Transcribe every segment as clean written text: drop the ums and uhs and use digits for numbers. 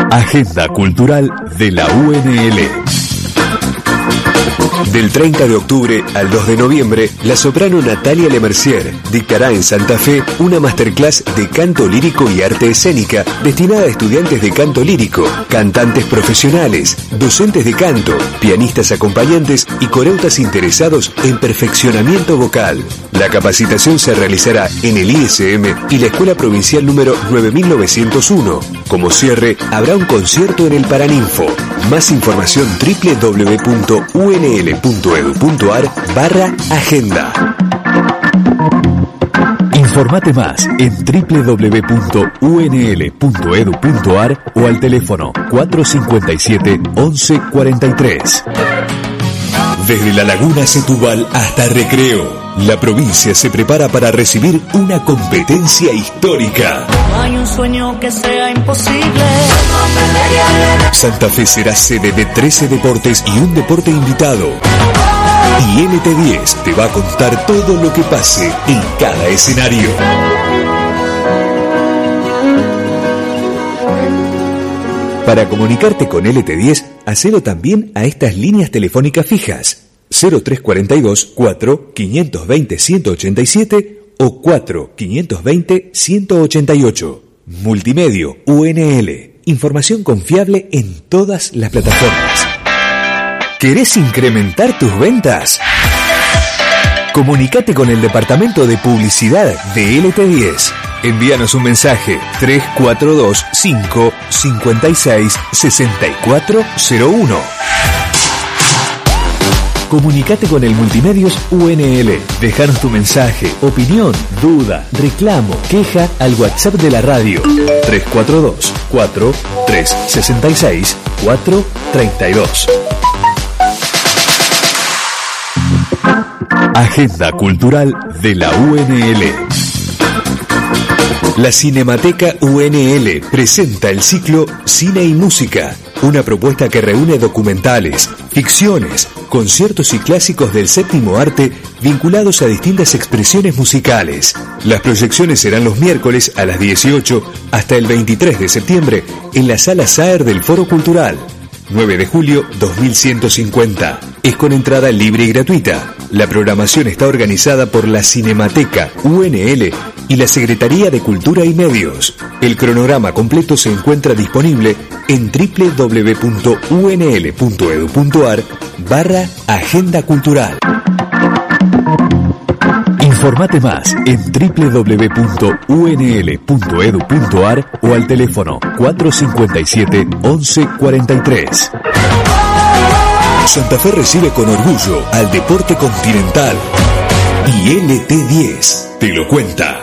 Agenda Cultural de la UNL. Del 30 de octubre al 2 de noviembre, la soprano Natalia Lemercier dictará en Santa Fe una masterclass de canto lírico y arte escénica destinada a estudiantes de canto lírico, cantantes profesionales, docentes de canto, pianistas acompañantes y coreutas interesados en perfeccionamiento vocal. La capacitación se realizará en el ISM y la Escuela Provincial número 9901. Como cierre, habrá un concierto en el Paraninfo. Más información www.unl.edu.ar/agenda. Informate más en www.unl.edu.ar o al teléfono 457-1143. Desde La Laguna Setúbal hasta Recreo, la provincia se prepara para recibir una competencia histórica. No hay un sueño que sea imposible. Santa Fe será sede de 13 deportes y un deporte invitado. Y LT10 te va a contar todo lo que pase en cada escenario. Para comunicarte con LT10, hacelo también a estas líneas telefónicas fijas: 0342 4 520 187 o 4 520 188. Multimedio UNL. Información confiable en todas las plataformas. ¿Querés incrementar tus ventas? Comunicate con el departamento de publicidad de LT10. Envíanos un mensaje 342 5 56 6401. Comunicate con el Multimedios UNL. Déjanos tu mensaje, opinión, duda, reclamo, queja al WhatsApp de la radio 342 4 366 432. Agenda Cultural de la UNL. La Cinemateca UNL presenta el ciclo Cine y Música, una propuesta que reúne documentales, ficciones, conciertos y clásicos del séptimo arte vinculados a distintas expresiones musicales. Las proyecciones serán los miércoles a las 18 hasta el 23 de septiembre en la Sala Saer del Foro Cultural. 9 de julio 2150. Es con entrada libre y gratuita. La programación está organizada por la Cinemateca UNL y la Secretaría de Cultura y Medios. El cronograma completo se encuentra disponible en www.unl.edu.ar/agenda cultural. Informate más en www.unl.edu.ar o al teléfono 457-1143. Santa Fe recibe con orgullo al deporte continental y LT10 te lo cuenta.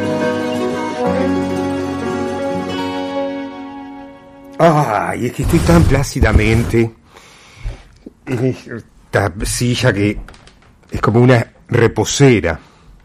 Ay, es que estoy tan plácidamente en esta silla que es como una reposera,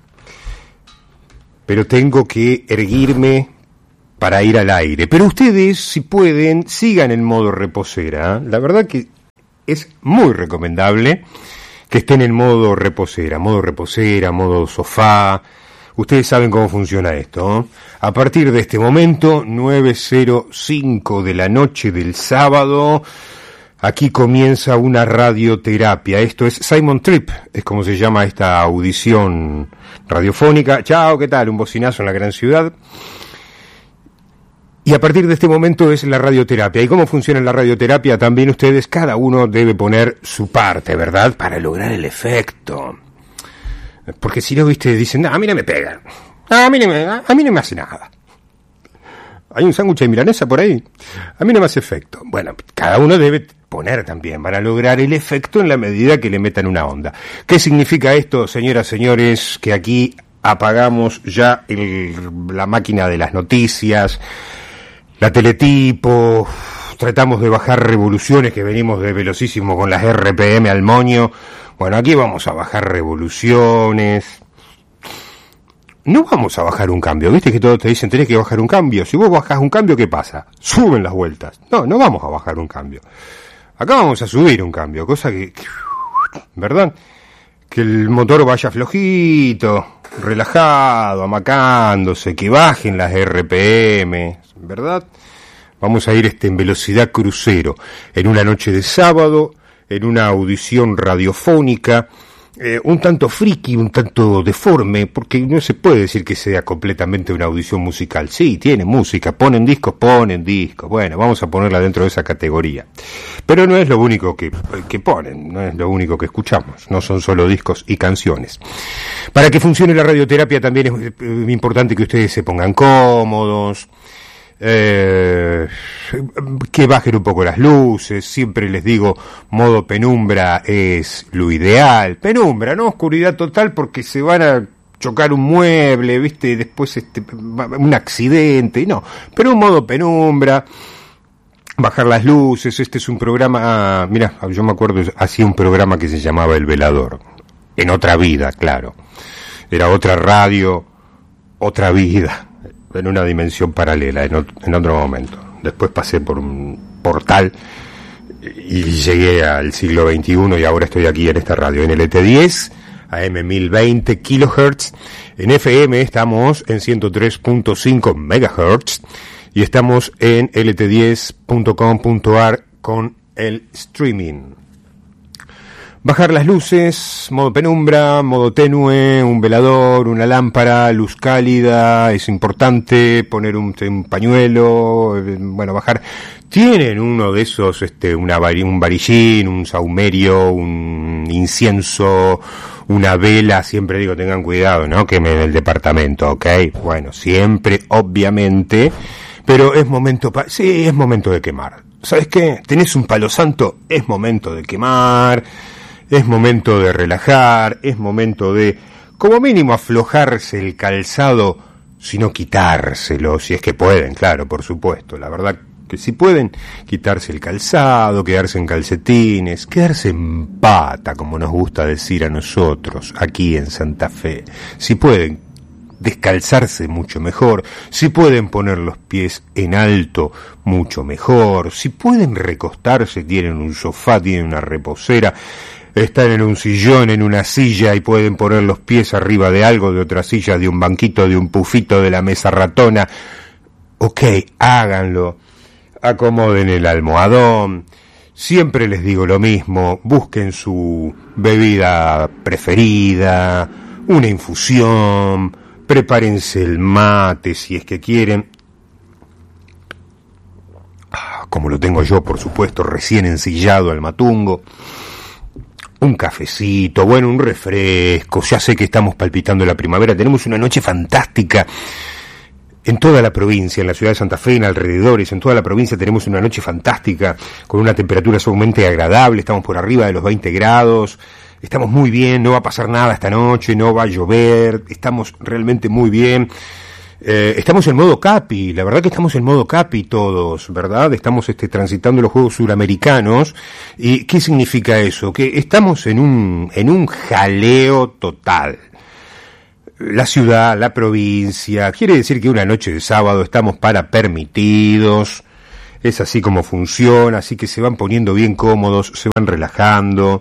pero tengo que erguirme para ir al aire. Pero ustedes, si pueden, sigan en modo reposera. La verdad que es muy recomendable que estén en modo reposera, modo sofá. Ustedes saben cómo funciona esto, ¿eh? A partir de este momento, 9:05 de la noche del sábado, aquí comienza una radioterapia. Esto es Simon Trip, es como se llama esta audición radiofónica. Chao, ¿qué tal? Un bocinazo en la gran ciudad. Y a partir de este momento es la radioterapia. ¿Y cómo funciona la radioterapia? También ustedes, cada uno debe poner su parte, ¿verdad? Para lograr el efecto. Porque si no, viste, dicen, no, a mí no me pega. A mí no me hace nada. ¿Hay un sándwich de milanesa por ahí? A mí no me hace efecto. Bueno, cada uno debe poner también para lograr el efecto en la medida que le metan una onda. ¿Qué significa esto, señoras, señores? Que aquí apagamos ya la máquina de las noticias, la teletipo, tratamos de bajar revoluciones, que venimos de velocísimo con las RPM al moño. Bueno, aquí vamos a bajar revoluciones. No vamos a bajar un cambio. ¿Viste que todos te dicen tenés que bajar un cambio? Si vos bajás un cambio, ¿qué pasa? Suben las vueltas. No vamos a bajar un cambio. Acá vamos a subir un cambio, cosa que, ¿verdad? Que el motor vaya flojito, relajado, amacándose, que bajen las RPM, ¿verdad? Vamos a ir en velocidad crucero, en una noche de sábado, en una audición radiofónica, un tanto friki, un tanto deforme, porque no se puede decir que sea completamente una audición musical. Sí, tiene música, ponen discos, bueno, vamos a ponerla dentro de esa categoría. Pero no es lo único que ponen, no es lo único que escuchamos, no son solo discos y canciones. Para que funcione la radioterapia también es importante que ustedes se pongan cómodos, que bajen un poco las luces. Siempre les digo, modo penumbra es lo ideal. Penumbra, no oscuridad total, porque se van a chocar un mueble, ¿viste? Después un accidente, no. Pero un modo penumbra, bajar las luces. Este es un programa, mira, yo me acuerdo, hacía un programa que se llamaba El Velador. En otra vida, claro. Era otra radio, otra vida. En una dimensión paralela, en otro momento. Después pasé por un portal y llegué al siglo XXI y ahora estoy aquí en esta radio, en LT10, AM 1020 kHz. En FM estamos en 103.5 MHz y estamos en lt10.com.ar con el streaming. Bajar las luces, modo penumbra, modo tenue, un velador, una lámpara, luz cálida, es importante, poner un pañuelo, bueno, bajar. Tienen uno de esos, un varillín, un saumerio, un incienso, una vela, siempre digo, tengan cuidado, no quemen el departamento, ¿ok? Bueno, siempre, obviamente, pero es momento, sí, es momento de quemar. ¿Sabes qué? Tenés un palo santo, es momento de quemar. Es momento de relajar, es momento de, como mínimo, aflojarse el calzado, sino quitárselo, si es que pueden, claro, por supuesto. La verdad que si pueden, quitarse el calzado, quedarse en calcetines, quedarse en pata, como nos gusta decir a nosotros, aquí en Santa Fe. Si pueden descalzarse, mucho mejor. Si pueden poner los pies en alto, mucho mejor. Si pueden recostarse, tienen un sofá, tienen una reposera, están en un sillón, en una silla y pueden poner los pies arriba de algo, de otra silla, de un banquito, de un pufito, de la mesa ratona. Ok, háganlo. Acomoden el almohadón. Siempre les digo lo mismo, busquen su bebida preferida, una infusión, prepárense el mate si es que quieren. Como lo tengo yo, por supuesto, recién ensillado al matungo. Un cafecito, bueno, un refresco. Ya sé que estamos palpitando la primavera. Tenemos una noche fantástica en toda la provincia, en la ciudad de Santa Fe, en alrededores, en toda la provincia tenemos una noche fantástica, con una temperatura sumamente agradable. Estamos por arriba de los 20 grados. Estamos muy bien, no va a pasar nada esta noche, no va a llover. Estamos realmente muy bien. Estamos en modo Capi, la verdad que estamos en modo Capi todos, ¿verdad? Estamos transitando los Juegos Suramericanos. ¿Y qué significa eso? Que estamos en un jaleo total. La ciudad, la provincia, quiere decir que una noche de sábado estamos para permitidos. Es así como funciona, así que se van poniendo bien cómodos, se van relajando.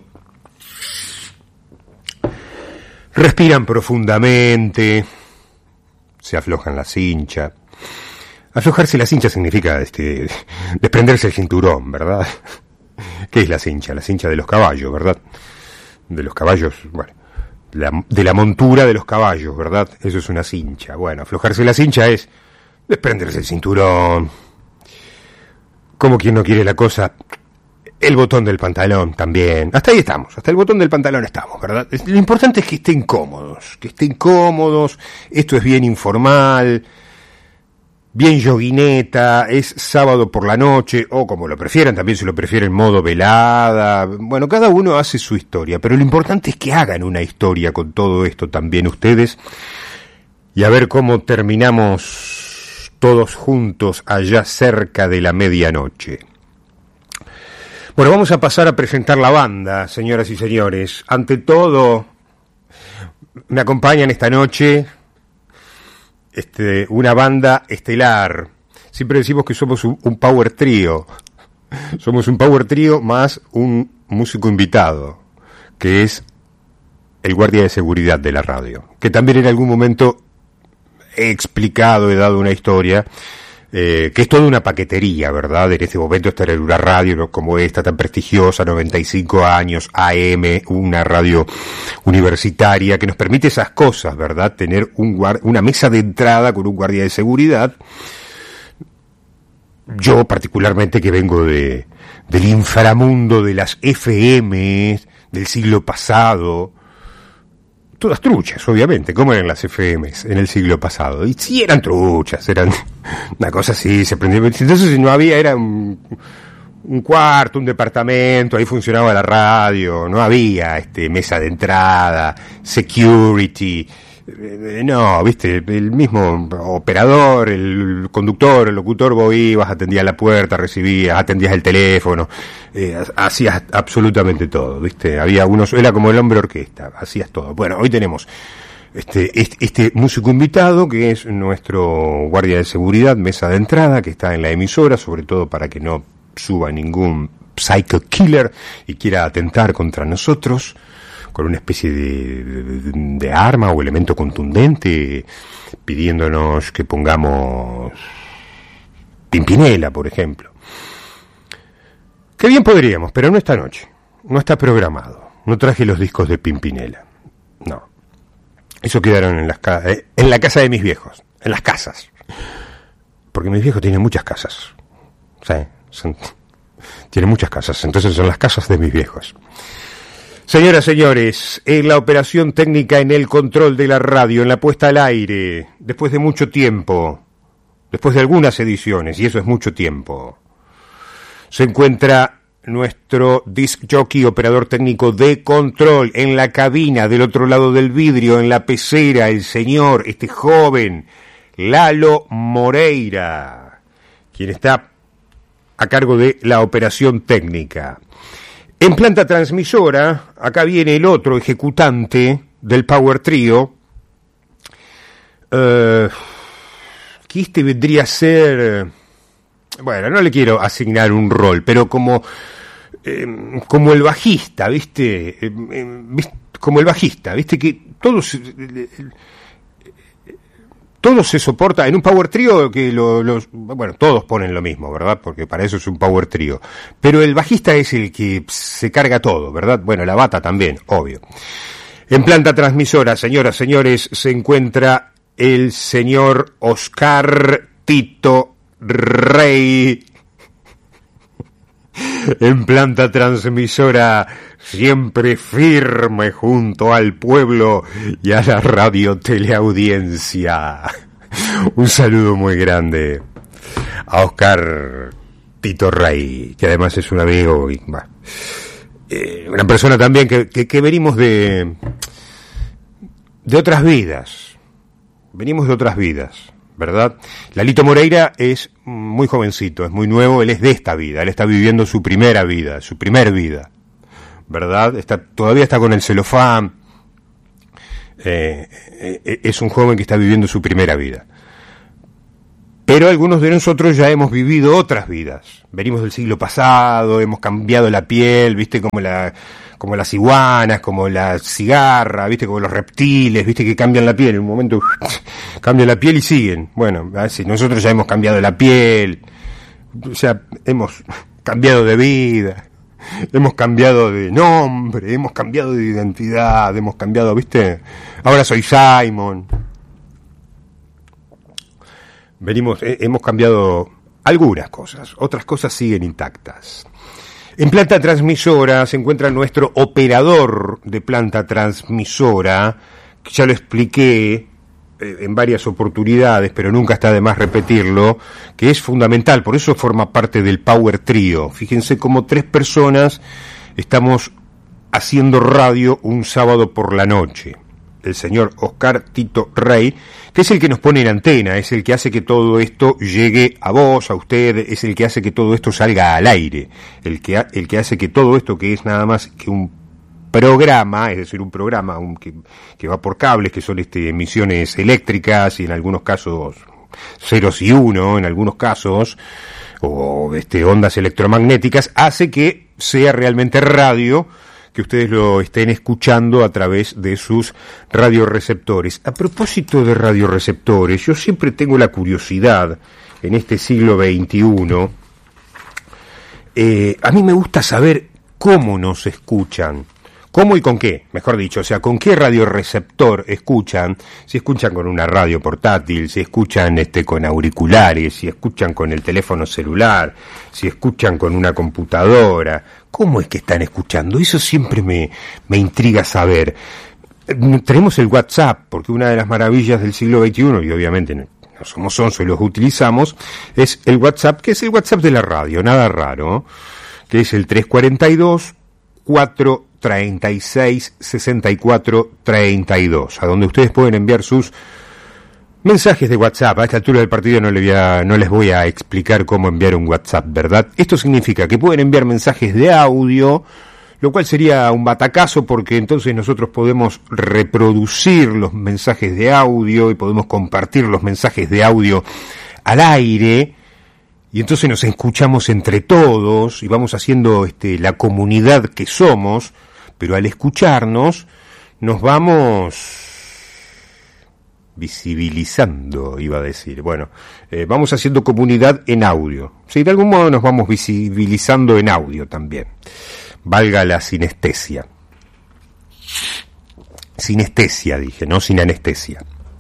Respiran profundamente. Se aflojan la cincha. Aflojarse la cincha significa desprenderse el cinturón, ¿verdad? ¿Qué es la cincha? La cincha de los caballos, ¿verdad? De los caballos, bueno, de la montura de los caballos, ¿verdad? Eso es una cincha. Bueno, aflojarse la cincha es desprenderse el cinturón. Como quien no quiere la cosa, el botón del pantalón también. Hasta ahí estamos, hasta el botón del pantalón estamos, ¿verdad? Lo importante es que estén cómodos, Esto es bien informal, bien yoguineta, es sábado por la noche, o como lo prefieran, también se lo prefieren modo velada. Bueno, cada uno hace su historia, pero lo importante es que hagan una historia con todo esto también ustedes, y a ver cómo terminamos todos juntos allá cerca de la medianoche. Bueno, vamos a pasar a presentar la banda, señoras y señores. Ante todo, me acompañan esta noche una banda estelar. Siempre decimos que somos un power trío. Somos un power trío más un músico invitado, que es el guardia de seguridad de la radio, que también en algún momento he explicado, he dado una historia. que es toda una paquetería, ¿verdad? En este momento estar en una radio, ¿no?, como esta, tan prestigiosa, 95 años, AM, una radio universitaria, que nos permite esas cosas, ¿verdad? Tener una mesa de entrada con un guardia de seguridad. Yo, particularmente, que vengo del inframundo de las FM del siglo pasado, todas truchas, obviamente. ¿Cómo eran las FMs en el siglo pasado? Y sí, eran truchas, eran una cosa así, se prendía. Entonces no había, era un cuarto, un departamento, ahí funcionaba la radio, no había mesa de entrada, security. No, viste, el mismo operador, el conductor, el locutor, vos ibas, atendías la puerta, recibías, atendías el teléfono, hacías absolutamente todo, viste, era como el hombre orquesta, hacías todo. Bueno, hoy tenemos este músico invitado, que es nuestro guardia de seguridad, mesa de entrada, que está en la emisora, sobre todo para que no suba ningún psycho killer y quiera atentar contra nosotros con una especie de arma o elemento contundente, pidiéndonos que pongamos Pimpinela, por ejemplo. Que bien podríamos, pero no esta noche. No está programado. No traje los discos de Pimpinela. No. Eso quedaron en la casa de mis viejos. En las casas. Porque mis viejos tienen muchas casas. Sí, tienen muchas casas. Entonces son las casas de mis viejos. Señoras, señores, en la operación técnica, en el control de la radio, en la puesta al aire, después de mucho tiempo, después de algunas ediciones, y eso es mucho tiempo, se encuentra nuestro disc jockey, operador técnico de control, en la cabina, del otro lado del vidrio, en la pecera, el señor, este joven, Lalo Moreira, quien está a cargo de la operación técnica. En planta transmisora, acá viene el otro ejecutante del Power Trio, que vendría a ser, bueno, no le quiero asignar un rol, pero como el bajista, ¿viste? Como el bajista, ¿viste? Que todo se soporta en un power trio, que bueno, todos ponen lo mismo, ¿verdad? Porque para eso es un power trio. Pero el bajista es el que se carga todo, ¿verdad? Bueno, la bata también, obvio. En planta transmisora, señoras, señores, se encuentra el señor Oscar Tito Rey. En planta transmisora, siempre firme junto al pueblo y a la radio-teleaudiencia. Un saludo muy grande a Oscar Tito Rey, que además es un amigo y una persona también que venimos de otras vidas. Venimos de otras vidas, ¿verdad? Lalito Moreira es muy jovencito, es muy nuevo, él es de esta vida, él está viviendo su primer vida, ¿verdad? Todavía está con el celofán, es un joven que está viviendo su primera vida. Pero algunos de nosotros ya hemos vivido otras vidas, venimos del siglo pasado, hemos cambiado la piel, ¿viste? Como las iguanas, como la cigarra, ¿viste? Como los reptiles, ¿viste? Que cambian la piel, en un momento cambian la piel y siguen. Bueno, así, nosotros ya hemos cambiado la piel, o sea, hemos cambiado de vida, hemos cambiado de nombre, hemos cambiado de identidad, hemos cambiado, ¿viste? Ahora soy Simon. Hemos cambiado algunas cosas, otras cosas siguen intactas. En planta transmisora se encuentra nuestro operador de planta transmisora, que ya lo expliqué en varias oportunidades, pero nunca está de más repetirlo, que es fundamental, por eso forma parte del Power Trio. Fíjense cómo 3 personas estamos haciendo radio un sábado por la noche. El señor Oscar Tito Rey, que es el que nos pone en antena, es el que hace que todo esto llegue a vos, a usted, es el que hace que todo esto salga al aire, el que hace que todo esto, que es nada más que un programa, es decir, un programa que va por cables, que son emisiones eléctricas y en algunos casos ceros y uno, en algunos casos, o ondas electromagnéticas, hace que sea realmente radio, que ustedes lo estén escuchando a través de sus radioreceptores. A propósito de radioreceptores, yo siempre tengo la curiosidad, en este siglo XXI, a mí me gusta saber cómo nos escuchan. ¿Cómo y con qué? Mejor dicho, o sea, ¿con qué radioreceptor escuchan? Si escuchan con una radio portátil, si escuchan con auriculares, si escuchan con el teléfono celular, si escuchan con una computadora. ¿Cómo es que están escuchando? Eso siempre me intriga saber. Tenemos el WhatsApp, porque una de las maravillas del siglo XXI, y obviamente no somos sonsos y los utilizamos, es el WhatsApp, que es el WhatsApp de la radio, nada raro, que es el 342-436-6432, a donde ustedes pueden enviar sus mensajes de WhatsApp. A esta altura del partido no les voy a explicar cómo enviar un WhatsApp, ¿verdad? Esto significa que pueden enviar mensajes de audio, lo cual sería un batacazo porque entonces nosotros podemos reproducir los mensajes de audio y podemos compartir los mensajes de audio al aire. Y entonces nos escuchamos entre todos y vamos haciendo la comunidad que somos, pero al escucharnos nos vamos visibilizando, iba a decir. Bueno, vamos haciendo comunidad en audio. Sí, de algún modo nos vamos visibilizando en audio también. Valga la sinestesia. Sinestesia dije, no sin anestesia.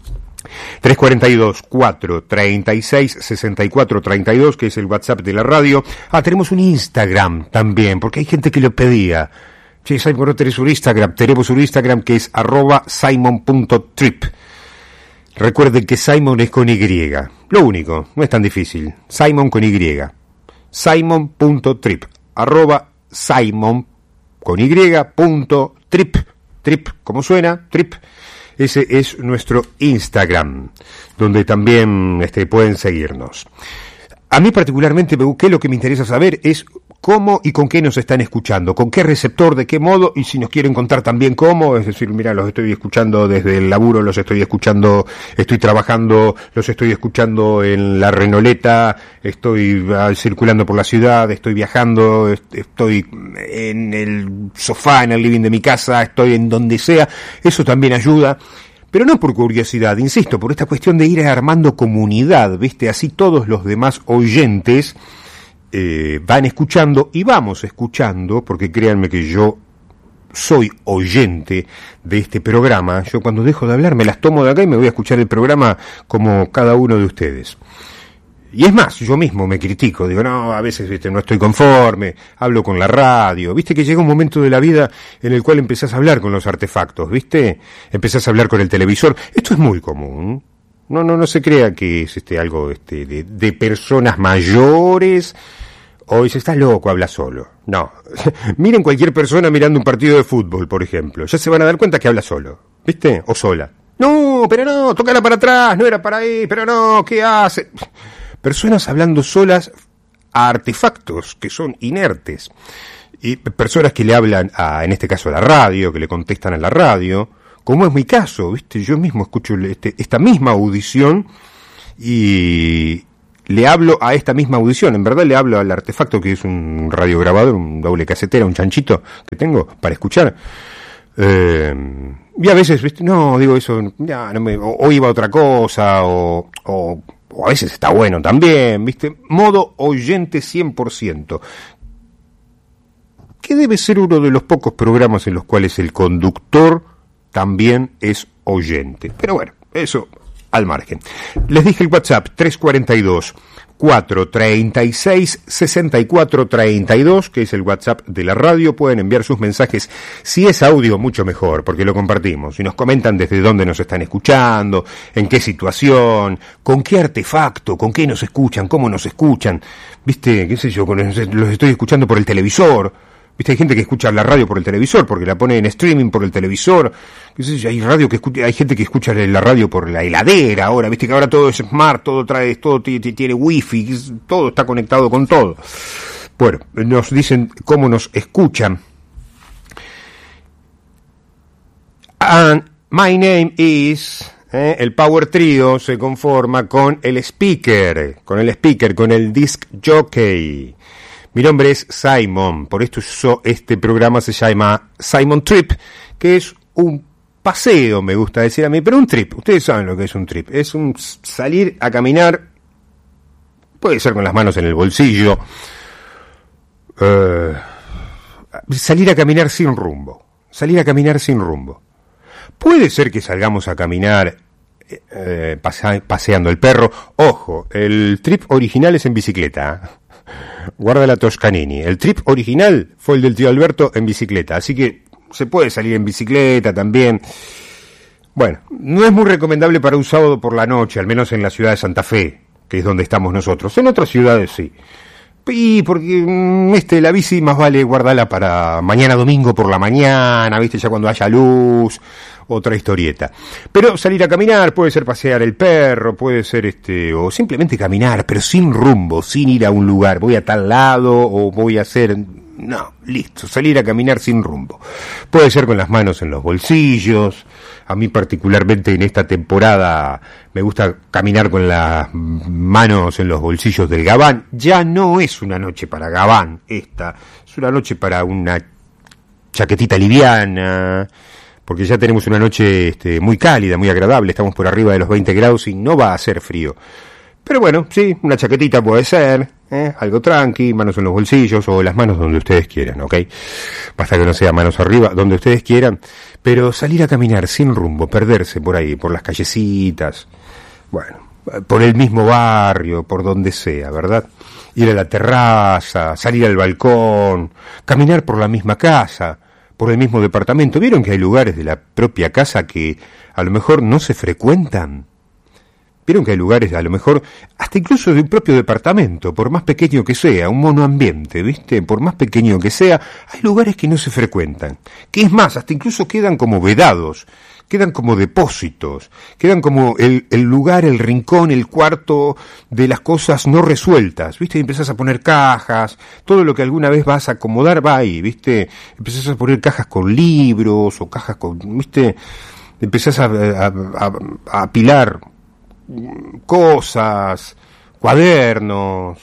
342-436-6432, que es el WhatsApp de la radio. Tenemos un Instagram también, porque hay gente que lo pedía. Che, Simon, ¿no tenés un Instagram? Tenemos un Instagram que es @simon.trip. Recuerden que Simon es con Y. Lo único, no es tan difícil. Simon con Y. Simon.trip. @Simon con Y.trip. Trip, ¿cómo suena? Trip. Ese es nuestro Instagram, donde también pueden seguirnos. A mí particularmente, lo que me interesa saber es cómo y con qué nos están escuchando, con qué receptor, de qué modo, y si nos quieren contar también cómo, es decir, mira, los estoy escuchando desde el laburo, los estoy escuchando, estoy trabajando, los estoy escuchando en la renoleta, estoy circulando por la ciudad, estoy viajando, estoy en el sofá, en el living de mi casa, estoy en donde sea. Eso también ayuda. Pero no por curiosidad, insisto, por esta cuestión de ir armando comunidad, ¿viste? Así todos los demás oyentes van escuchando y vamos escuchando, porque créanme que yo soy oyente de este programa. Yo cuando dejo de hablar me las tomo de acá y me voy a escuchar el programa como cada uno de ustedes. Y es más, yo mismo me critico, digo, no, a veces no estoy conforme, hablo con la radio, viste que llega un momento de la vida en el cual empezás a hablar con los artefactos, viste, empezás a hablar con el televisor. Esto es muy común, no se crea que es algo de personas mayores, o dice, estás loco, habla solo. No, miren cualquier persona mirando un partido de fútbol, por ejemplo, ya se van a dar cuenta que habla solo, viste, o sola. No, pero no, tócala para atrás, no era para ahí, pero no, ¿qué hace? Personas hablando solas a artefactos que son inertes. Y personas que le hablan en este caso a la radio, que le contestan a la radio, como es mi caso, ¿viste? Yo mismo escucho esta misma audición y le hablo a esta misma audición. En verdad le hablo al artefacto que es un radiograbador, un doble casetera, un chanchito que tengo para escuchar. Y a veces, ¿viste? No, digo eso, ya, o iba a otra cosa, o a veces está bueno también, ¿viste? Modo oyente 100%. Que debe ser uno de los pocos programas en los cuales el conductor también es oyente. Pero bueno, eso al margen. Les dije el WhatsApp, 342-436-6432, que es el WhatsApp de la radio. Pueden enviar sus mensajes. Si es audio, mucho mejor, porque lo compartimos. Y nos comentan desde dónde nos están escuchando, en qué situación, con qué artefacto, con qué nos escuchan, cómo nos escuchan. ¿Viste? ¿Qué sé yo? Los estoy escuchando por el televisor. ¿Viste? Hay gente que escucha la radio por el televisor, porque la pone en streaming por el televisor. ¿Qué sé yo? Hay gente que escucha la radio por la heladera ahora. ¿Viste? Que ahora todo es smart, todo tiene wifi, todo está conectado con todo. Bueno, nos dicen cómo nos escuchan. And my name is... el Power Trio se conforma con el speaker, con el disc jockey. Mi nombre es Simon, por esto este programa se llama Simon Trip, que es un paseo, me gusta decir a mí, pero un trip. Ustedes saben lo que es un trip. Es un salir a caminar puede ser con las manos en el bolsillo, salir a caminar sin rumbo, puede ser que salgamos a caminar paseando el perro. Ojo, el trip original es en bicicleta, guarda la Toscanini, el trip original fue el del tío Alberto en bicicleta, así que se puede salir en bicicleta también. Bueno, no es muy recomendable para un sábado por la noche, al menos en la ciudad de Santa Fe, que es donde estamos nosotros. En otras ciudades sí. Y porque la bici más vale guardarla para mañana domingo por la mañana, ¿viste? Ya cuando haya luz, otra historieta. Pero salir a caminar, puede ser pasear el perro, puede ser o simplemente caminar, pero sin rumbo, sin ir a un lugar. Voy a tal lado o voy a hacer... No, listo, salir a caminar sin rumbo. Puede ser con las manos en los bolsillos. A mí particularmente en esta temporada me gusta caminar con las manos en los bolsillos del gabán. Ya no es una noche para gabán esta, es una noche para una chaquetita liviana, porque ya tenemos una noche muy cálida, muy agradable, estamos por arriba de los 20 grados y no va a hacer frío. Pero bueno, sí, una chaquetita puede ser, algo tranqui, manos en los bolsillos o las manos donde ustedes quieran, ¿ok? Basta que no sea manos arriba, donde ustedes quieran, pero salir a caminar sin rumbo, perderse por ahí, por las callecitas, bueno, por el mismo barrio, por donde sea, ¿verdad? Ir a la terraza, salir al balcón, caminar por la misma casa, por el mismo departamento. ¿Vieron que hay lugares de la propia casa que a lo mejor no se frecuentan? Vieron que hay lugares, a lo mejor, hasta incluso de un propio departamento, por más pequeño que sea, un monoambiente, ¿viste? Por más pequeño que sea, hay lugares que no se frecuentan. Que es más, hasta incluso quedan como vedados, quedan como depósitos, quedan como el lugar, el rincón, el cuarto de las cosas no resueltas, ¿viste? Y empezás a poner cajas, todo lo que alguna vez vas a acomodar va ahí, ¿viste? Empezás a poner cajas con libros, o cajas con, ¿viste? Empezás a apilar cosas, cuadernos,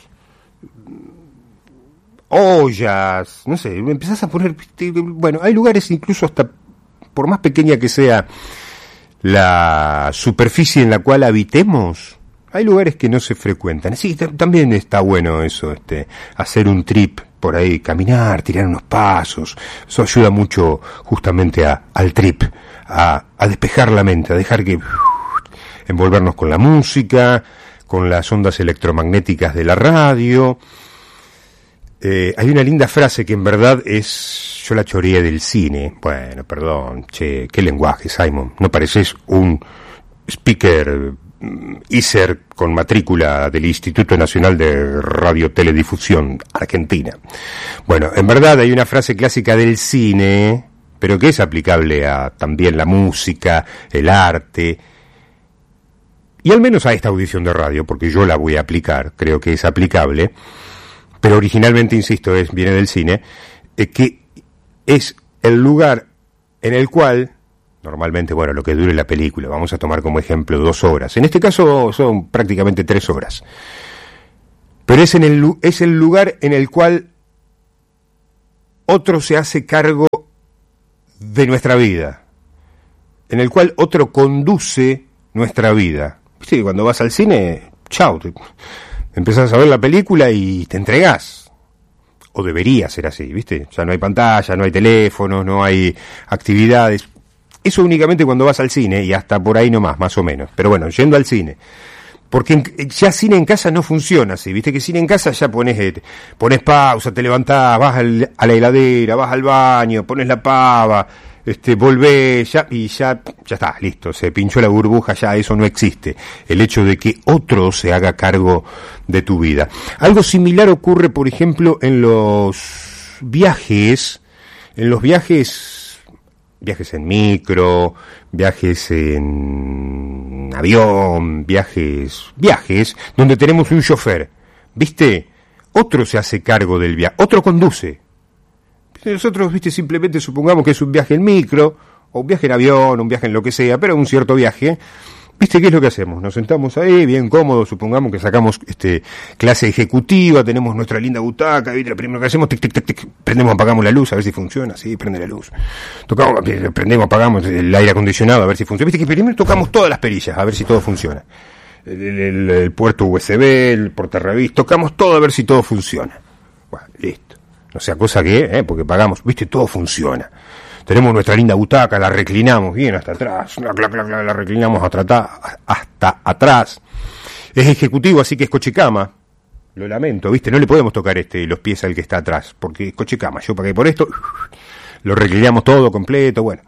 ollas, no sé, empezás a poner, bueno, hay lugares incluso hasta, por más pequeña que sea la superficie en la cual habitemos, hay lugares que no se frecuentan. Sí, también está bueno eso, hacer un trip por ahí, caminar, tirar unos pasos, eso ayuda mucho justamente al trip, a despejar la mente, a dejar que envolvernos con la música, con las ondas electromagnéticas de la radio. Hay una linda frase que en verdad yo la choreé del cine. Bueno, perdón, che, qué lenguaje, Simon. No pareces un speaker ISER con matrícula del Instituto Nacional de Radioteledifusión Argentina. Bueno, en verdad hay una frase clásica del cine, pero que es aplicable a también la música, el arte, y al menos a esta audición de radio, porque yo la voy a aplicar, creo que es aplicable, pero originalmente, insisto, viene del cine, que es el lugar en el cual, normalmente, bueno, lo que dure la película, vamos a tomar como ejemplo 2 horas, en este caso son prácticamente 3 horas, pero es el lugar en el cual otro se hace cargo de nuestra vida, en el cual otro conduce nuestra vida. Sí, cuando vas al cine, chau, empezás a ver la película y te entregás. O debería ser así, ¿viste? Ya no hay pantalla, no hay teléfonos, no hay actividades. Eso únicamente cuando vas al cine y hasta por ahí nomás, más o menos. Pero bueno, yendo al cine. Porque ya cine en casa no funciona así, ¿viste? Que cine en casa ya pones pausa, te levantás, vas a la heladera, vas al baño, pones la pava, volvés, ya está, listo, se pinchó la burbuja, ya eso no existe. El hecho de que otro se haga cargo de tu vida. Algo similar ocurre, por ejemplo, en los viajes, viajes en micro, viajes en avión, viajes, donde tenemos un chofer, ¿viste? Otro se hace cargo del viaje, otro conduce. Nosotros, ¿viste? Simplemente supongamos que es un viaje en micro, o un viaje en avión, un viaje en lo que sea, pero un cierto viaje. ¿Viste qué es lo que hacemos? Nos sentamos ahí, bien cómodos, supongamos que sacamos clase ejecutiva, tenemos nuestra linda butaca, ¿viste? Lo primero que hacemos, tic, tic, tic, tic, prendemos, apagamos la luz, a ver si funciona, sí, prende la luz. Tocamos, prendemos, apagamos el aire acondicionado, a ver si funciona. ¿Viste? Que primero tocamos todas las perillas, a ver si todo funciona. el puerto USB, el portarrevista, tocamos todo a ver si todo funciona. Bueno, listo. No sea cosa que, porque pagamos, viste, todo funciona. Tenemos nuestra linda butaca, la reclinamos bien hasta atrás, la reclinamos hasta atrás. Es ejecutivo, así que es cochecama. Lo lamento, viste, no le podemos tocar los pies al que está atrás, porque es cochecama. Yo pagué por esto, lo reclinamos todo completo, bueno.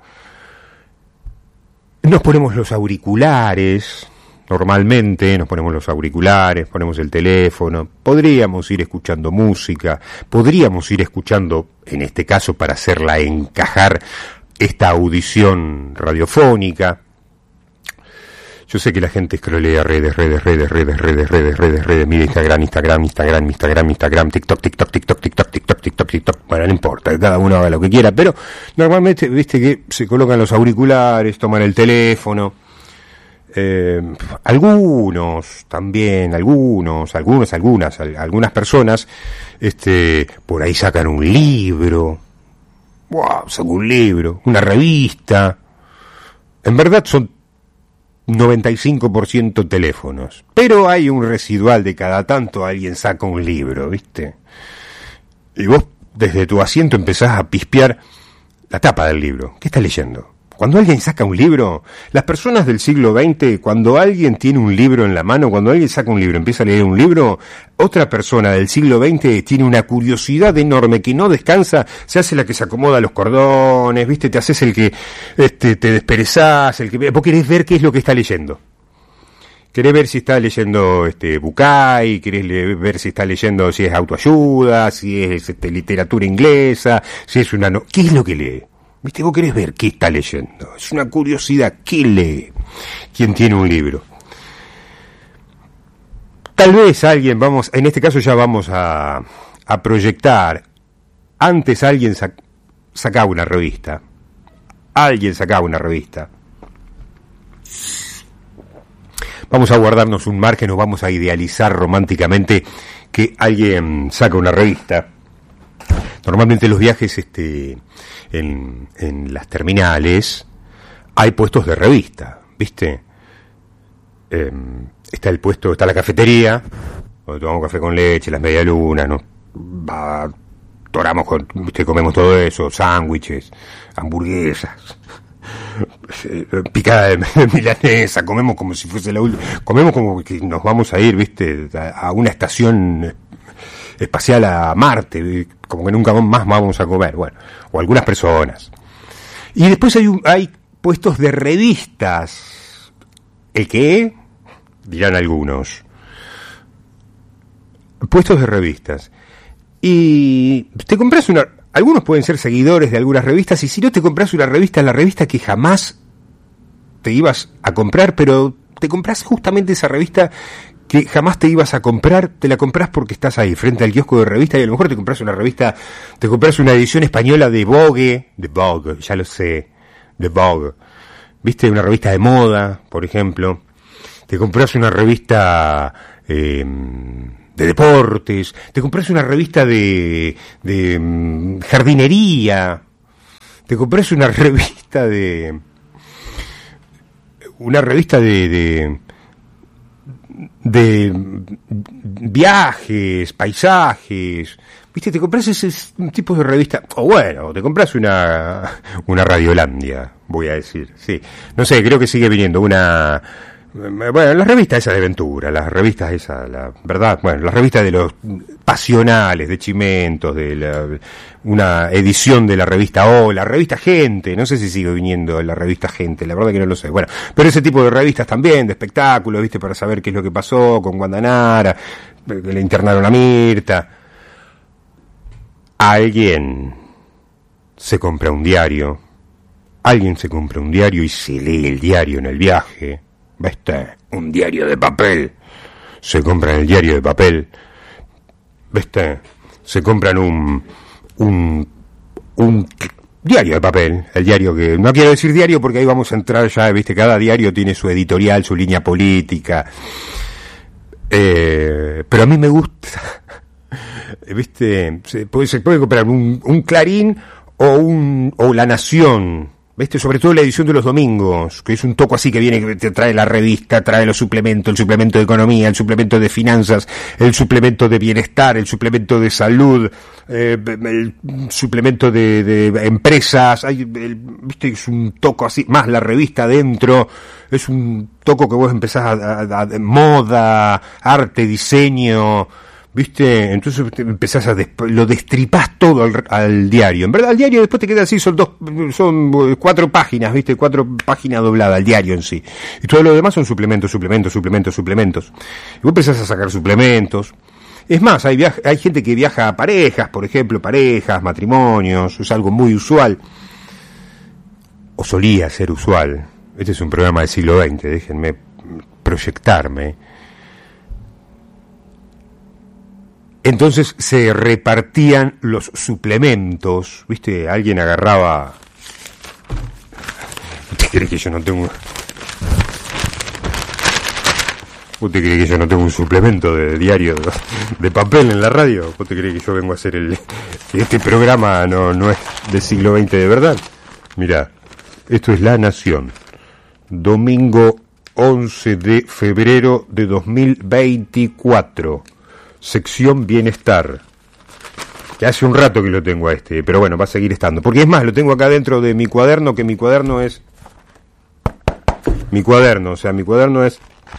Nos ponemos los auriculares, normalmente nos ponemos los auriculares, ponemos el teléfono, podríamos ir escuchando música, podríamos ir escuchando, en este caso para hacerla encajar, esta audición radiofónica. Yo sé que la gente scrollea redes, mira Instagram, TikTok, bueno, no importa, cada uno haga lo que quiera, pero normalmente, viste que se colocan los auriculares, toman el teléfono, algunas personas, por ahí sacan un libro, sacan un libro, una revista, en verdad son 95% teléfonos, pero hay un residual de cada tanto alguien saca un libro, ¿viste? Y vos desde tu asiento empezás a pispear la tapa del libro. ¿Qué estás leyendo? Cuando alguien saca un libro, las personas del siglo XX, cuando alguien tiene un libro en la mano, cuando alguien saca un libro, empieza a leer un libro, otra persona del siglo XX tiene una curiosidad enorme que no descansa, se hace la que se acomoda los cordones, ¿viste? Te haces el que te desperezás, vos querés ver qué es lo que está leyendo. Querés ver si está leyendo Bucay, querés ver si está leyendo, si es autoayuda, si es literatura inglesa, si es ¿qué es lo que lee? ¿Viste? Vos querés ver qué está leyendo. Es una curiosidad. ¿Qué lee quien tiene un libro? Tal vez alguien, en este caso ya vamos a proyectar. Antes alguien sacaba una revista. Vamos a guardarnos un margen, nos vamos a idealizar románticamente que alguien saca una revista. Normalmente los viajes, en las terminales hay puestos de revista, ¿viste? Está la cafetería, donde tomamos café con leche, las medialunas, ¿no? Comemos todo eso, sándwiches, hamburguesas, picada de milanesa, comemos como si fuese comemos como que nos vamos a ir, ¿viste? A una estación espacial a Marte, como que nunca más vamos a comer, bueno, o algunas personas. Y después hay puestos de revistas. ¿El qué? Dirán algunos. Puestos de revistas. Y te compras algunos pueden ser seguidores de algunas revistas, y si no te compras una revista, la revista que jamás te ibas a comprar, pero te compras justamente esa revista que jamás te ibas a comprar, te la compras porque estás ahí, frente al kiosco de revista, y a lo mejor te compras una revista, te compras una edición española de Vogue, ya lo sé, de Vogue, viste, una revista de moda, por ejemplo, te compras una revista de deportes, te compras una revista de jardinería, te compras una revista de viajes, paisajes, viste, te compras ese tipo de revista, o bueno, te compras una Radiolandia, voy a decir, sí, no sé, creo que sigue viniendo las revistas esas de aventura, las revistas esas, la verdad, las revistas de los pasionales, de Chimentos, una edición de la revista la revista Gente, no sé si sigue viniendo la revista Gente, la verdad que no lo sé, bueno, pero ese tipo de revistas también, de espectáculos, viste, para saber qué es lo que pasó con Guandanara, que le internaron a Mirta. Alguien se compra un diario y se lee el diario en el viaje. ¿Viste? Un diario de papel. Se compran el diario de papel. ¿Viste? Se compran un diario de papel. El diario que... No quiero decir diario porque ahí vamos a entrar ya, ¿viste? Cada diario tiene su editorial, su línea política. Pero a mí me gusta... ¿Viste? Se puede comprar un Clarín o La Nación. ¿Viste? Sobre todo la edición de los domingos, que es un toco así que viene, que te trae la revista, trae los suplementos, el suplemento de economía, el suplemento de finanzas, el suplemento de bienestar, el suplemento de salud, el suplemento de empresas, ¿viste? Es un toco así, más la revista adentro, es un toco que vos empezás a moda, arte, diseño, ¿viste? Entonces empezás lo destripás todo al diario. En verdad, el diario después te queda así, son 4 páginas, ¿viste? 4 páginas dobladas, el diario en sí. Y todo lo demás son suplementos. Y vos empezás a sacar suplementos. Es más, hay gente que viaja a parejas, por ejemplo, matrimonios, es algo muy usual. O solía ser usual. Este es un programa del siglo XX, déjenme proyectarme. Entonces se repartían los suplementos, ¿viste? Alguien agarraba... ¿Usted cree que yo no tengo... ¿Usted cree que yo no tengo un suplemento de diario de papel en la radio? ¿Usted cree que yo vengo a hacer este programa no es del siglo XX de verdad? Mirá, esto es La Nación, domingo 11 de febrero de 2024. Sección Bienestar. Que hace un rato que lo tengo pero bueno, va a seguir estando. Porque es más, lo tengo acá dentro de mi cuaderno, que mi cuaderno es... Mi cuaderno es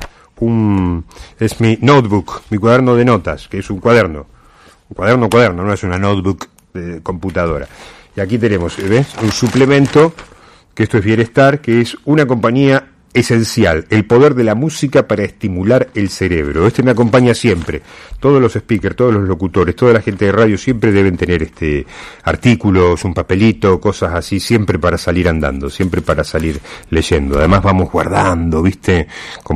mi notebook, mi cuaderno de notas, que es un cuaderno. Un cuaderno, no es una notebook de computadora. Y aquí tenemos, ¿ves? Un suplemento, que esto es Bienestar, que es una compañía esencial, el poder de la música para estimular el cerebro. Me acompaña siempre. Todos los speakers, todos los locutores, toda la gente de radio siempre deben tener artículos, un papelito, cosas así, siempre para salir andando, siempre para salir leyendo. Además vamos guardando, ¿viste?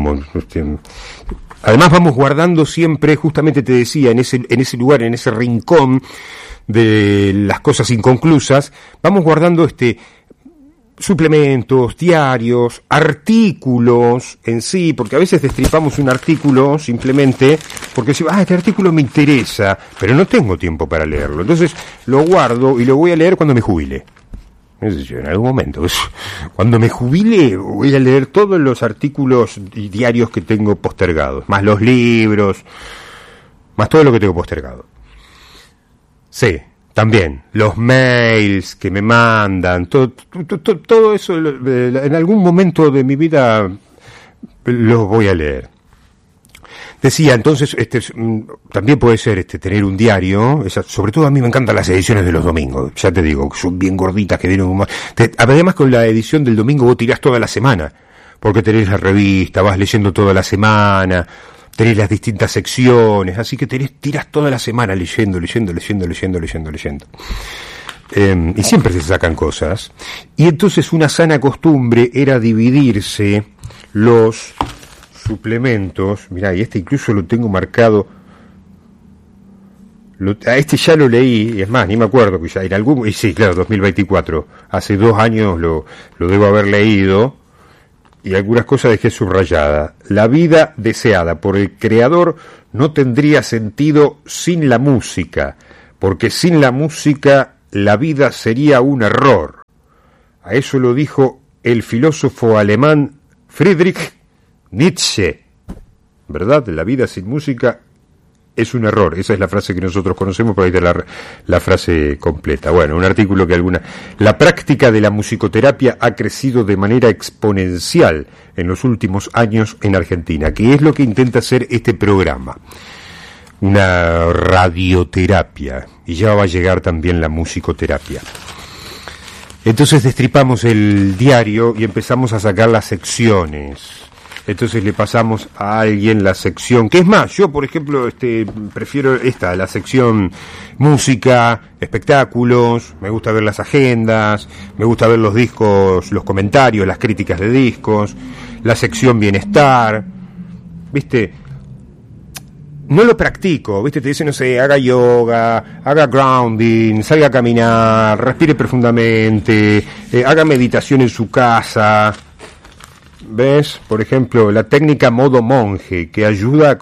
Además vamos guardando siempre, justamente te decía, en ese lugar, en ese rincón de las cosas inconclusas, vamos guardando suplementos, diarios, artículos en sí, porque a veces destripamos un artículo simplemente porque decimos, este artículo me interesa, pero no tengo tiempo para leerlo. Entonces lo guardo y lo voy a leer cuando me jubile. En algún momento. Cuando me jubile voy a leer todos los artículos y diarios que tengo postergados, más los libros, más todo lo que tengo postergado. Sí. También, los mails que me mandan, todo eso, en algún momento de mi vida los voy a leer. Decía, entonces, también puede ser tener un diario, sobre todo a mí me encantan las ediciones de los domingos, ya te digo, son bien gorditas, que vienen... Además, con la edición del domingo vos tirás toda la semana, porque tenés la revista, vas leyendo toda la semana... Tenés las distintas secciones, así que tirás toda la semana leyendo. Y siempre se sacan cosas. Y entonces una sana costumbre era dividirse los suplementos. Mirá, y incluso lo tengo marcado. Ya lo leí, y es más, ni me acuerdo que ya en algún... Y sí, claro, 2024. Hace 2 años lo debo haber leído. Y algunas cosas dejé subrayadas. La vida deseada por el Creador no tendría sentido sin la música, porque sin la música la vida sería un error. A eso lo dijo el filósofo alemán Friedrich Nietzsche. ¿Verdad? La vida sin música es un error. Esa es la frase que nosotros conocemos, pero ahí está la frase completa. Bueno, un artículo que La práctica de la musicoterapia ha crecido de manera exponencial en los últimos años en Argentina, que es lo que intenta hacer este programa. Una radioterapia. Y ya va a llegar también la musicoterapia. Entonces destripamos el diario y empezamos a sacar las secciones. Entonces le pasamos a alguien la sección, que es más, yo por ejemplo prefiero la sección música, espectáculos, me gusta ver las agendas, me gusta ver los discos, los comentarios, las críticas de discos, la sección bienestar, ¿viste? No lo practico, ¿viste? Te dicen, no sé, haga yoga, haga grounding, salga a caminar, respire profundamente, haga meditación en su casa. ¿Ves? Por ejemplo, la técnica modo monje, que ayuda a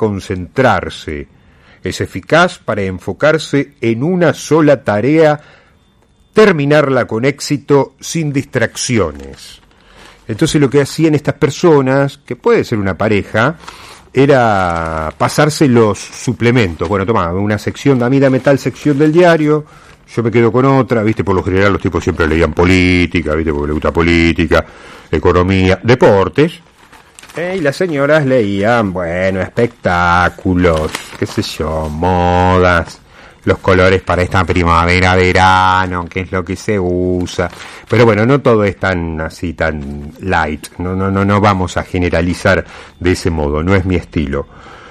concentrarse. Es eficaz para enfocarse en una sola tarea terminarla con éxito sin distracciones. Entonces lo que hacían estas personas, que puede ser una pareja, era pasarse los suplementos. Bueno, toma, una sección, a mí dame tal sección del diario, yo me quedo con otra, ¿viste? Por lo general los tipos siempre leían política, ¿viste? Porque les gusta política, economía, deportes. Y las señoras leían, bueno, espectáculos, qué sé yo, modas, los colores para esta primavera, verano, qué es lo que se usa. Pero bueno, no todo es tan así, tan light. No vamos a generalizar de ese modo, no es mi estilo.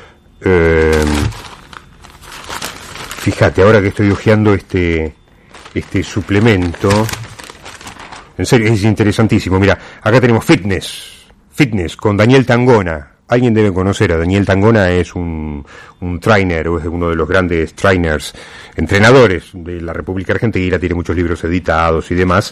Fíjate, ahora que estoy hojeando este suplemento, en serio, es interesantísimo. Mira, acá tenemos Fitness con Daniel Tangona. Alguien debe conocer a Daniel Tangona, es un trainer, o es uno de los grandes trainers, entrenadores de la República Argentina, tiene muchos libros editados y demás.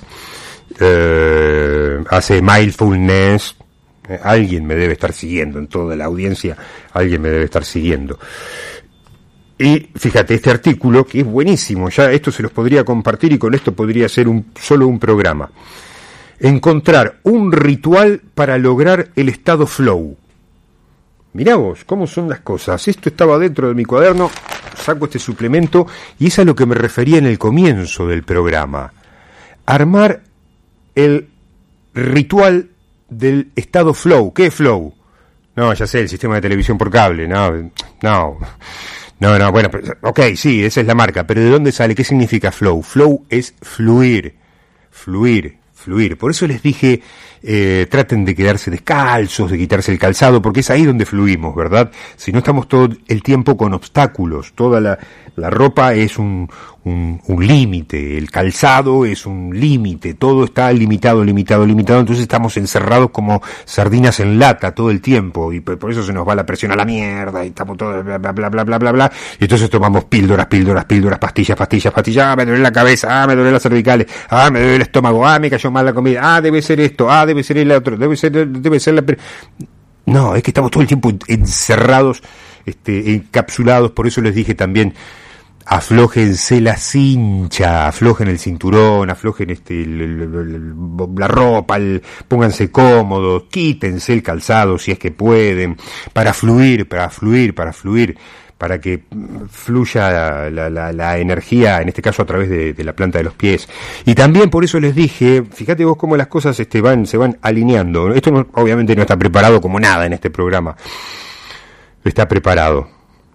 Hace mindfulness. Alguien me debe estar siguiendo, en toda la audiencia, alguien me debe estar siguiendo. Y fíjate, este artículo, que es buenísimo, ya esto se los podría compartir y con esto podría ser solo un programa. Encontrar un ritual para lograr el estado flow. Mirá vos, cómo son las cosas. Esto estaba dentro de mi cuaderno, saco este suplemento y es a lo que me refería en el comienzo del programa. Armar el ritual del estado flow. ¿Qué es flow? No, ya sé, el sistema de televisión por cable. No, bueno, ok, sí, esa es la marca, pero ¿de dónde sale? ¿Qué significa flow? Flow es fluir. Por eso les dije, traten de quedarse descalzos, de quitarse el calzado, porque es ahí donde fluimos, ¿verdad? Si no estamos todo el tiempo con obstáculos, toda la ropa es un límite, el calzado es un límite, todo está limitado, entonces estamos encerrados como sardinas en lata todo el tiempo, y por eso se nos va la presión a la mierda, y estamos todos bla, y entonces tomamos píldoras, pastillas, me duele la cabeza, me duele las cervicales, me duele el estómago, me cayó mal la comida, debe ser esto, debe ser el otro, debe ser la... No, es que estamos todo el tiempo encerrados, encapsulados, por eso les dije también, aflójense la cincha, aflojen el cinturón, aflojen la ropa, pónganse cómodos, quítense el calzado si es que pueden, para fluir, para que fluya la energía, en este caso a través de la planta de los pies. Y también por eso les dije, fíjate vos cómo las cosas se van alineando. Esto obviamente no está preparado como nada en este programa. Está preparado.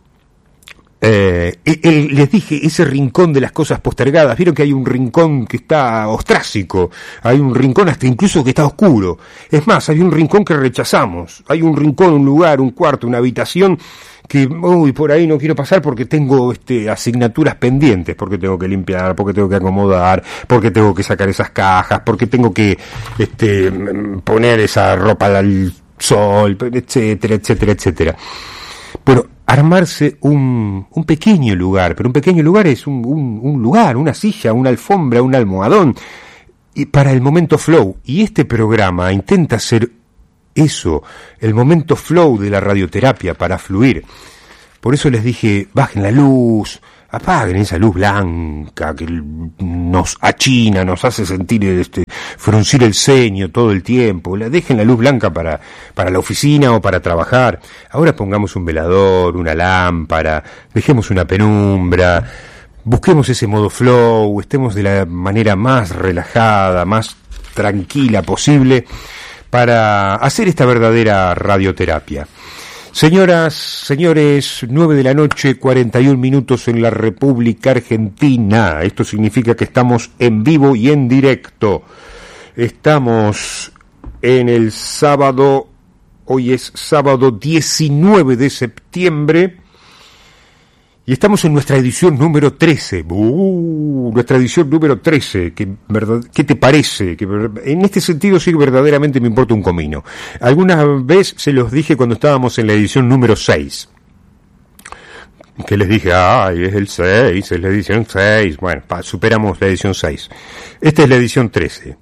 Les dije, ese rincón de las cosas postergadas, vieron que hay un rincón que está ostrácico, hay un rincón hasta incluso que está oscuro. Es más, hay un rincón que rechazamos, hay un rincón, un lugar, un cuarto, una habitación que, por ahí no quiero pasar porque tengo asignaturas pendientes, porque tengo que limpiar, porque tengo que acomodar, porque tengo que sacar esas cajas, porque tengo que poner esa ropa al sol, etcétera. Bueno, armarse un pequeño lugar, pero un pequeño lugar es un lugar, una silla, una alfombra, un almohadón, y para el momento flow. Y este programa intenta ser eso, el momento flow de la radioterapia para fluir. Por eso les dije, bajen la luz, apaguen esa luz blanca que nos achina, nos hace sentir fruncir el ceño todo el tiempo. Dejen la luz blanca para la oficina o para trabajar. Ahora pongamos un velador, una lámpara, dejemos una penumbra, busquemos ese modo flow, estemos de la manera más relajada, más tranquila posible para hacer esta verdadera radioterapia. Señoras, señores, 9:41 p.m. en la República Argentina. Esto significa que estamos en vivo y en directo. Estamos en el sábado, hoy es sábado 19 de septiembre, y estamos en nuestra edición número 13. Nuestra edición número 13. ¿Qué te parece? Que en este sentido sí verdaderamente me importa un comino. Alguna vez se los dije cuando estábamos en la edición número 6. Que les dije, es el 6, es la edición 6. Bueno, superamos la edición 6. Esta es la edición 13.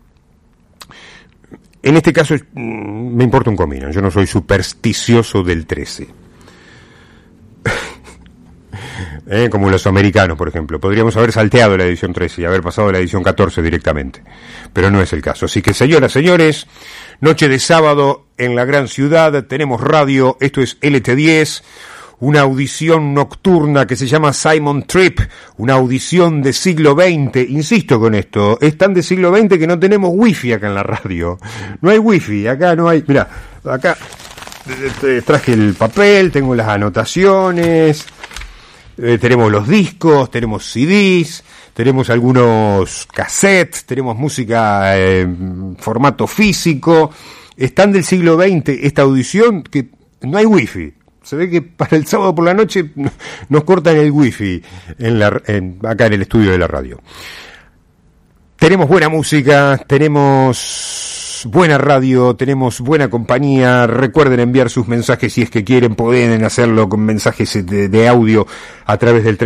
En este caso me importa un comino. Yo no soy supersticioso del 13. como los americanos, por ejemplo. Podríamos haber salteado la edición 13 y haber pasado a la edición 14 directamente, pero no es el caso. Así que, señoras, señores, noche de sábado en la gran ciudad, tenemos radio, esto es LT10, una audición nocturna que se llama Simon Trip, una audición de siglo XX, insisto con esto, es tan de siglo XX que no tenemos wifi acá en la radio, no hay wifi, acá no hay, mirá, acá traje el papel, tengo las anotaciones, tenemos los discos, tenemos CDs, tenemos algunos cassettes, tenemos música en formato físico, es tan del siglo XX esta audición que no hay wifi. Se ve que para el sábado por la noche nos cortan el wifi acá en el estudio de la radio. Tenemos buena música, tenemos buena radio, tenemos buena compañía. Recuerden enviar sus mensajes si es que quieren, pueden hacerlo con mensajes de audio a través del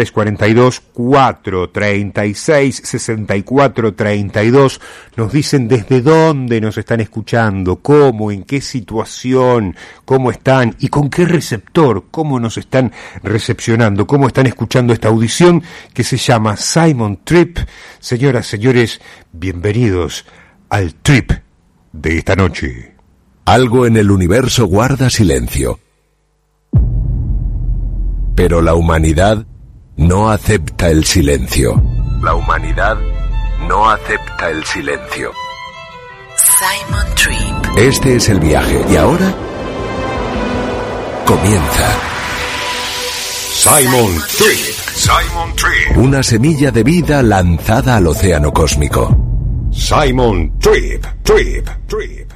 342-436-6432. Nos dicen desde dónde nos están escuchando, cómo, en qué situación, cómo están y con qué receptor, cómo nos están recepcionando, cómo están escuchando esta audición que se llama Simon Trip. Señoras, señores, bienvenidos al Trip de esta noche. Algo en el universo guarda silencio, pero la humanidad no acepta el silencio. La humanidad no acepta el silencio. Simon Trip. Este es el viaje y ahora comienza Simon Trip. Simon Trip. Una semilla de vida lanzada al océano cósmico. Simon Trip, Trip, Trip.